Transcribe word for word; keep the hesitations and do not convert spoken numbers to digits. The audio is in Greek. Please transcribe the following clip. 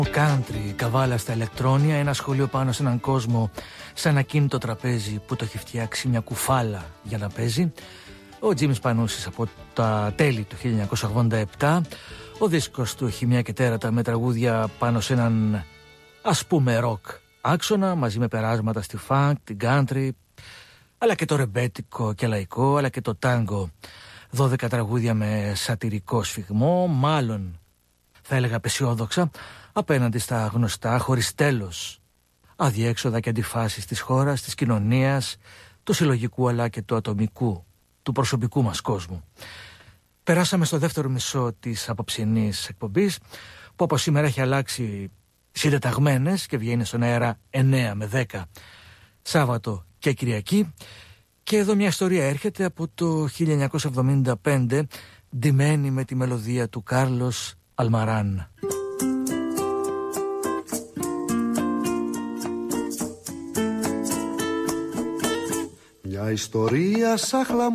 Country, καβάλα στα ηλεκτρόνια, ένα σχολείο πάνω σε έναν κόσμο σαν ακίνητο τραπέζι που το έχει φτιάξει μια κουφάλα για να παίζει. Ο Τζίμις Πανούσης από τα τέλη του χίλια εννιακόσια ογδόντα επτά. Ο δίσκος του έχει μια και τέρατα με τραγούδια πάνω σε έναν ας πούμε ροκ άξονα, μαζί με περάσματα στη funk, την country, αλλά και το ρεμπέτικο και λαϊκό, αλλά και το τάγκο. δώδεκα τραγούδια με σατυρικό σφιγμό, μάλλον θα έλεγα απεσιόδοξα, απέναντι στα γνωστά χωρίς τέλος αδιέξοδα και αντιφάσεις της χώρας, της κοινωνίας, του συλλογικού αλλά και του ατομικού, του προσωπικού μας κόσμου. Περάσαμε στο δεύτερο μισό της απόψινής εκπομπής, που από σήμερα έχει αλλάξει συντεταγμένες και βγαίνει στον αέρα εννέα με δέκα Σάββατο και Κυριακή. Και εδώ μια ιστορία έρχεται από το χίλια εννιακόσια εβδομήντα πέντε, ντυμένη με τη μελωδία του Κάρλος Αλμαράν. Μια ιστορία σαν